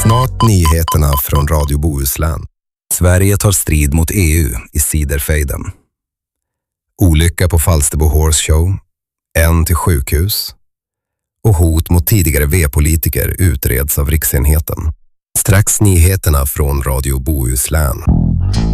Snart nyheterna från Radio Bohuslän. Sverige tar strid mot EU i Siderfejden. Olycka på Falsterbo Horse Show. En till sjukhus. Och hot mot tidigare V-politiker utreds av riksenheten. Strax nyheterna från Radio Bohuslän.